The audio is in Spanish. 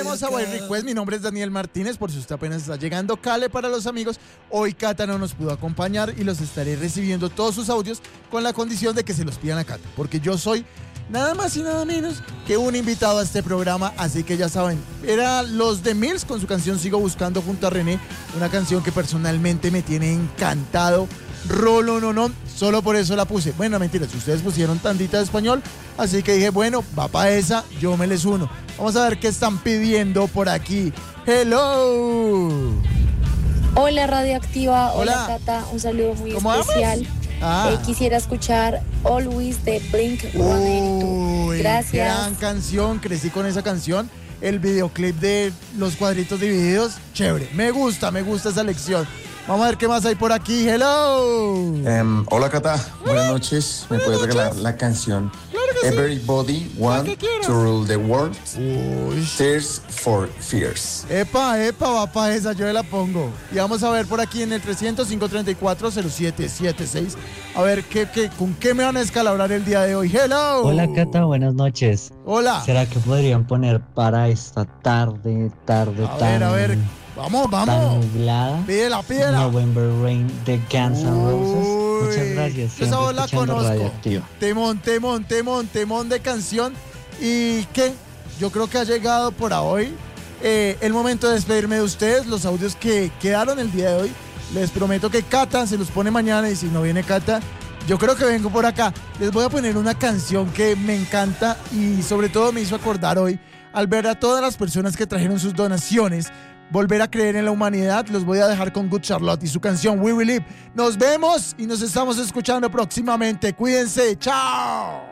Vamos a Way Request, mi nombre es Daniel Martínez, por si usted apenas está llegando, Cale para los amigos. Hoy Cata no nos pudo acompañar y los estaré recibiendo todos sus audios con la condición de que se los pidan a Cata, porque yo soy nada más y nada menos que un invitado a este programa, así que ya saben, era Los The Mills con su canción Sigo Buscando junto a René, una canción que personalmente me tiene encantado. Rolo, no, solo por eso la puse. Bueno, mentira, si ustedes pusieron tantita de español, así que dije, bueno, va para esa, yo me les uno. Vamos a ver qué están pidiendo por aquí. ¡Hello! Hola Radioactiva, Hola. hola Cata, un saludo muy ¿Cómo especial. Quisiera escuchar Always de Blink-182. Uy, Gracias. gran canción, crecí con esa canción. El videoclip de los cuadritos divididos, chévere. Me gusta esa lección. Vamos a ver qué más hay por aquí. Hello. Hola Cata, buenas noches. ¿Me puedes regalar la canción Everybody Want to Rule the World? Uy. Tears for Fears. Epa, va pa' esa, yo la pongo. Y vamos a ver por aquí en el 300-534-0776. A ver con qué me van a escalabrar el día de hoy. Hello. Hola Cata, buenas noches. Hola. ¿Será que podrían poner para esta tarde A ver. Vamos. tan nublada? Pídela. November Rain de Guns N' Roses. Muchas gracias. Esa voz Siempre la escuchando conozco. Radioactiva. Temón de canción. ¿Y qué? Yo creo que ha llegado por hoy el momento de despedirme de ustedes. Los audios que quedaron el día de hoy, les prometo que Cata se los pone mañana, y si no viene Cata, yo creo que vengo por acá. Les voy a poner una canción que me encanta y sobre todo me hizo acordar hoy al ver a todas las personas que trajeron sus donaciones. Volver a creer en la humanidad. Los voy a dejar con Good Charlotte y su canción We Will Live. Nos vemos y nos estamos escuchando próximamente. Cuídense. ¡Chao!